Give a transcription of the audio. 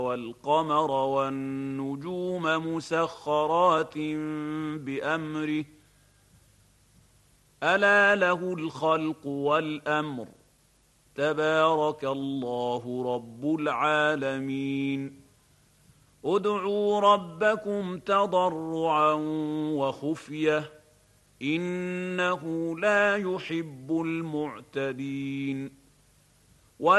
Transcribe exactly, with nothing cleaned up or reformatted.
والقمر والنجوم مسخرات بأمره ألا له الخلق والأمر تبارك الله رب العالمين ادعوا ربكم تضرعا وخفية إنه لا يحب المعتدين